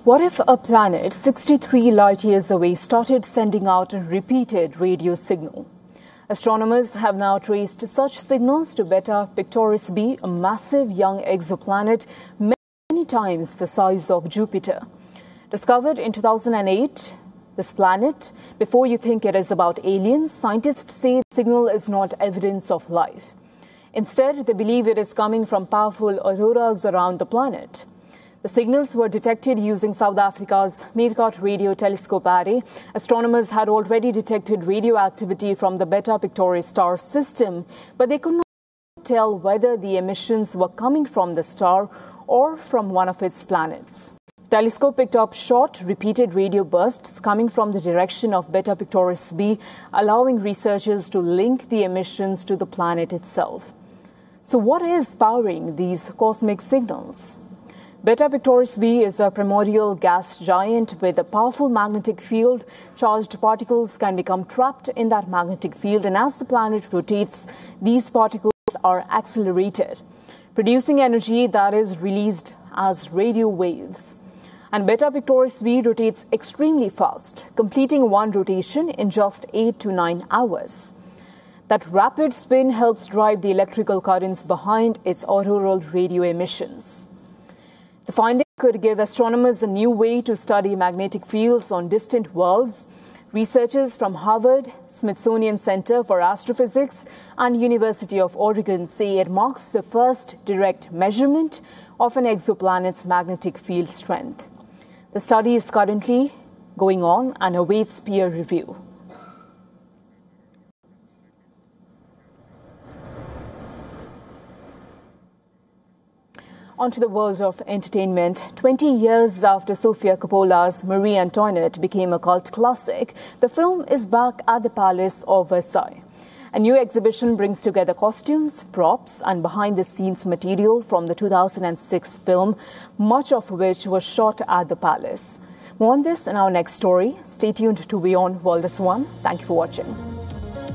What if a planet 63 light years away started sending out a repeated radio signal? Astronomers have now traced such signals to Beta Pictoris b, a massive young exoplanet many times the size of Jupiter. Discovered in 2008, this planet, before you think it is about aliens, scientists say the signal is not evidence of life. Instead, they believe it is coming from powerful auroras around the planet. The signals were detected using South Africa's Meerkat Radio Telescope Array. Astronomers had already detected radioactivity from the Beta Pictoris star system, but they could not tell whether the emissions were coming from the star or from one of its planets. The telescope picked up short, repeated radio bursts coming from the direction of Beta Pictoris b, allowing researchers to link the emissions to the planet itself. So what is powering these cosmic signals? Beta Pictoris b is a primordial gas giant with a powerful magnetic field. Charged particles can become trapped in that magnetic field, and as the planet rotates, these particles are accelerated, producing energy that is released as radio waves. And Beta Pictoris b rotates extremely fast, completing one rotation in just 8 to 9 hours. That rapid spin helps drive the electrical currents behind its auroral radio emissions. The finding could give astronomers a new way to study magnetic fields on distant worlds. Researchers from Harvard, Smithsonian Center for Astrophysics, and University of Oregon say it marks the first direct measurement of an exoplanet's magnetic field strength. The study is currently going on and awaits peer review. Onto the world of entertainment. 20 years after Sofia Coppola's Marie Antoinette became a cult classic, the film is back at the Palace of Versailles. A new exhibition brings together costumes, props, and behind-the-scenes material from the 2006 film, much of which was shot at the palace. More on this in our next story. Stay tuned to Beyond World is One. Thank you for watching.